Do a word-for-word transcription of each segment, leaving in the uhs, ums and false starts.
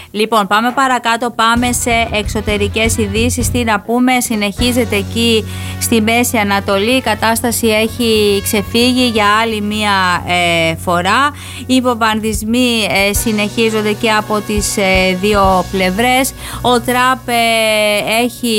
Λοιπόν, πάμε παρακάτω, πάμε σε εξωτερικές ειδήσεις. Τι να πούμε, συνεχίζεται εκεί στη Μέση Ανατολή, η κατάσταση έχει ξεφύγει για άλλη μία ε, φορά. Οι βομβαρδισμοί ε, συνεχίζονται και από τις ε, δύο πλευρές. Ο Τραμπ ε, έχει...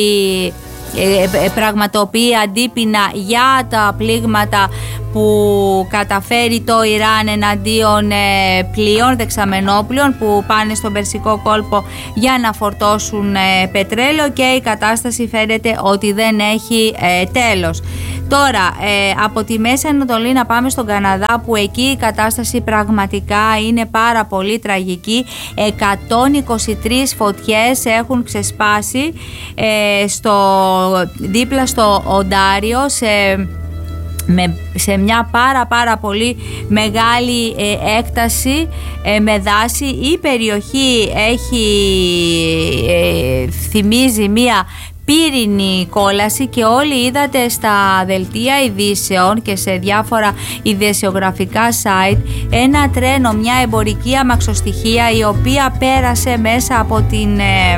πραγματοποιεί αντίπεινα για τα πλήγματα που καταφέρει το Ιράν εναντίον ε, πλοίων δεξαμενόπλων που πάνε στον Περσικό κόλπο για να φορτώσουν ε, πετρέλαιο, και η κατάσταση φαίνεται ότι δεν έχει ε, τέλος. Τώρα ε, από τη Μέση Ανατολή να πάμε στον Καναδά, που εκεί η κατάσταση πραγματικά είναι πάρα πολύ τραγική. εκατόν είκοσι τρεις φωτιές έχουν ξεσπάσει ε, στο, δίπλα στο Οντάριο, σε Με, σε μια πάρα πάρα πολύ μεγάλη ε, έκταση ε, με δάση. Η περιοχή έχει ε, θυμίζει μια πύρινη κόλαση, και όλοι είδατε στα δελτία ειδήσεων και σε διάφορα ειδησιογραφικά site ένα τρένο, μια εμπορική αμαξοστοιχεία η οποία πέρασε μέσα από την ε,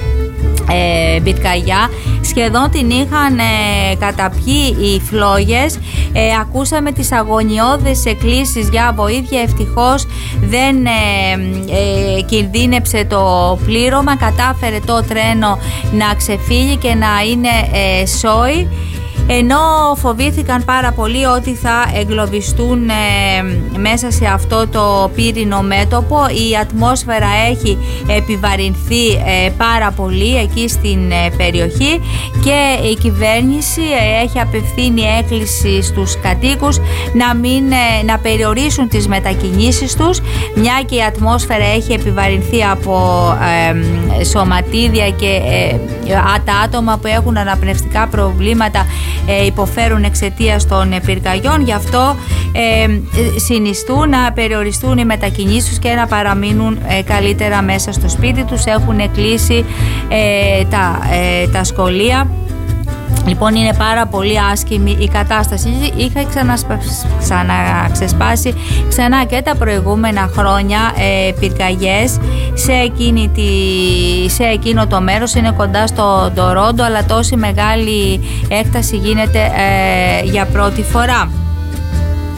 Ε, πυρκαγιά. Σχεδόν την είχαν ε, καταπιεί οι φλόγες. ε, ακούσαμε τις αγωνιώδες εκκλήσεις για βοήθεια. Ευτυχώς δεν ε, ε, κινδύνεψε το πλήρωμα, κατάφερε το τρένο να ξεφύγει και να είναι ε, σόι, ενώ φοβήθηκαν πάρα πολύ ότι θα εγκλωβιστούν ε, μέσα σε αυτό το πύρινο μέτωπο. Η ατμόσφαιρα έχει επιβαρυνθεί ε, πάρα πολύ εκεί στην ε, περιοχή, και η κυβέρνηση ε, έχει απευθύνει έκκληση στους κατοίκους να, μην, ε, να περιορίσουν τις μετακινήσεις τους, μια και η ατμόσφαιρα έχει επιβαρυνθεί από ε, σωματίδια και ε, τα άτομα που έχουν αναπνευστικά προβλήματα Ε, υποφέρουν εξαιτίας των ε, πυρκαγιών. Γι' αυτό ε, συνιστούν να περιοριστούν οι μετακινήσεις τους και να παραμείνουν ε, καλύτερα μέσα στο σπίτι τους. Έχουν κλείσει ε, τα, ε, τα σχολεία. Λοιπόν, είναι πάρα πολύ άσχημη η κατάσταση. Είχα ξαναξεσπάσει ξανά και τα προηγούμενα χρόνια ε, πυρκαγιές σε, εκείνη τη, σε εκείνο το μέρος. Είναι κοντά στο Τορόντο, αλλά τόση μεγάλη έκταση γίνεται ε, για πρώτη φορά.